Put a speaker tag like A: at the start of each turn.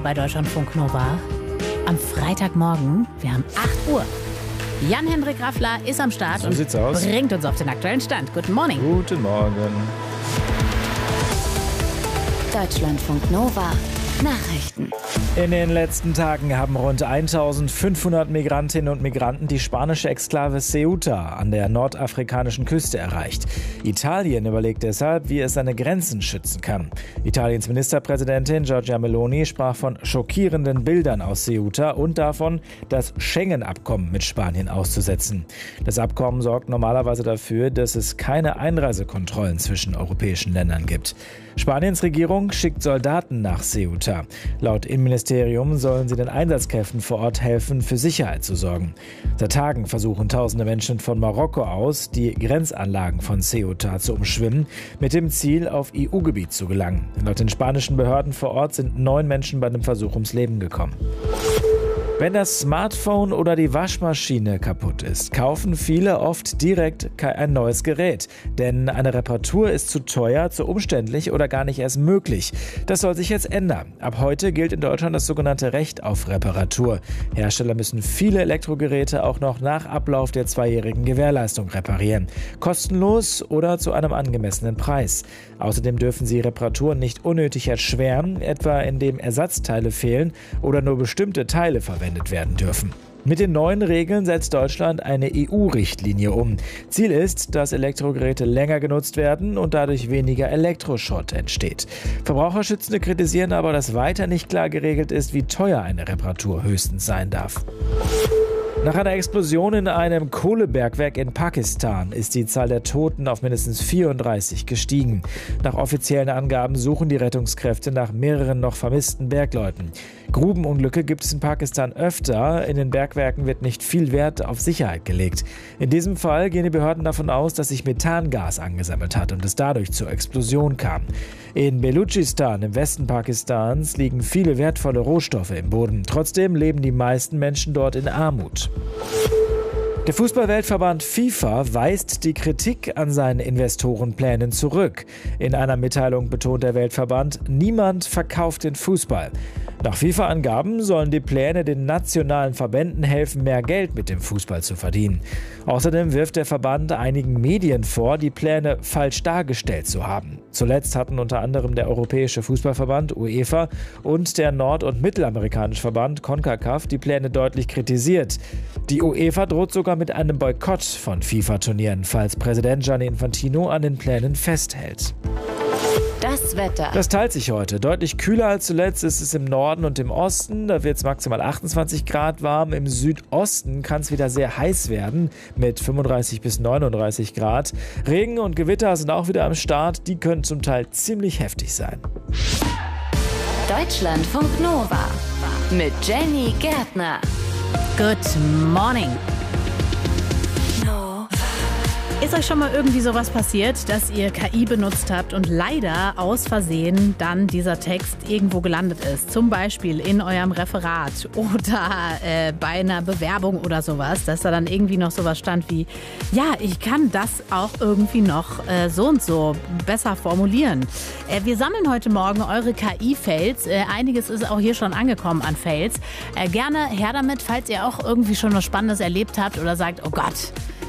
A: bei Deutschlandfunk Nova. Am Freitagmorgen, wir haben 8 Uhr. Jan-Hendrik Raffler ist am Start und bringt uns auf den aktuellen Stand. Guten Morgen.
B: Guten Morgen.
C: Deutschlandfunk Nova. Nachrichten.
B: In den letzten Tagen haben rund 1500 Migrantinnen und Migranten die spanische Exklave Ceuta an der nordafrikanischen Küste erreicht. Italien überlegt deshalb, wie es seine Grenzen schützen kann. Italiens Ministerpräsidentin Giorgia Meloni sprach von schockierenden Bildern aus Ceuta und davon, das Schengen-Abkommen mit Spanien auszusetzen. Das Abkommen sorgt normalerweise dafür, dass es keine Einreisekontrollen zwischen europäischen Ländern gibt. Spaniens Regierung schickt Soldaten nach Ceuta. Laut Innenministerium sollen sie den Einsatzkräften vor Ort helfen, für Sicherheit zu sorgen. Seit Tagen versuchen tausende Menschen von Marokko aus, die Grenzanlagen von Ceuta zu umschwimmen, mit dem Ziel, auf EU-Gebiet zu gelangen. Laut den spanischen Behörden vor Ort sind 9 Menschen bei dem Versuch ums Leben gekommen. Wenn das Smartphone oder die Waschmaschine kaputt ist, kaufen viele oft direkt ein neues Gerät. Denn eine Reparatur ist zu teuer, zu umständlich oder gar nicht erst möglich. Das soll sich jetzt ändern. Ab heute gilt in Deutschland das sogenannte Recht auf Reparatur. Hersteller müssen viele Elektrogeräte auch noch nach Ablauf der 2-jährigen Gewährleistung reparieren. Kostenlos oder zu einem angemessenen Preis. Außerdem dürfen sie Reparaturen nicht unnötig erschweren, etwa indem Ersatzteile fehlen oder nur bestimmte Teile verwendet werden dürfen. Mit den neuen Regeln setzt Deutschland eine EU-Richtlinie um. Ziel ist, dass Elektrogeräte länger genutzt werden und dadurch weniger Elektroschrott entsteht. Verbraucherschützende kritisieren aber, dass weiter nicht klar geregelt ist, wie teuer eine Reparatur höchstens sein darf. Nach einer Explosion in einem Kohlebergwerk in Pakistan ist die Zahl der Toten auf mindestens 34 gestiegen. Nach offiziellen Angaben suchen die Rettungskräfte nach mehreren noch vermissten Bergleuten. Grubenunglücke gibt es in Pakistan öfter. In den Bergwerken wird nicht viel Wert auf Sicherheit gelegt. In diesem Fall gehen die Behörden davon aus, dass sich Methangas angesammelt hat und es dadurch zur Explosion kam. In Belutschistan, im Westen Pakistans, liegen viele wertvolle Rohstoffe im Boden. Trotzdem leben die meisten Menschen dort in Armut. Der Fußballweltverband FIFA weist die Kritik an seinen Investorenplänen zurück. In einer Mitteilung betont der Weltverband, niemand verkauft den Fußball. Nach FIFA-Angaben sollen die Pläne den nationalen Verbänden helfen, mehr Geld mit dem Fußball zu verdienen. Außerdem wirft der Verband einigen Medien vor, die Pläne falsch dargestellt zu haben. Zuletzt hatten unter anderem der Europäische Fußballverband UEFA und der Nord- und Mittelamerikanische Verband CONCACAF die Pläne deutlich kritisiert. Die UEFA droht sogar mit einem Boykott von FIFA-Turnieren, falls Präsident Gianni Infantino an den Plänen festhält.
C: Das Wetter.
B: Das teilt sich heute. Deutlich kühler als zuletzt ist es im Norden und im Osten. Da wird es maximal 28 Grad warm. Im Südosten kann es wieder sehr heiß werden mit 35 bis 39 Grad. Regen und Gewitter sind auch wieder am Start. Die können zum Teil ziemlich heftig sein.
C: Deutschlandfunk Nova mit Jenny Gärtner.
A: Good morning. Ist euch schon mal irgendwie sowas passiert, dass ihr KI benutzt habt und leider aus Versehen dann dieser Text irgendwo gelandet ist? Zum Beispiel in eurem Referat oder bei einer Bewerbung oder sowas, dass da dann irgendwie noch sowas stand wie, ja, ich kann das auch irgendwie noch so und so besser formulieren. Wir sammeln heute Morgen eure KI-Fails. Einiges ist auch hier schon angekommen an Fails. Gerne her damit, falls ihr auch irgendwie schon was Spannendes erlebt habt oder sagt, oh Gott,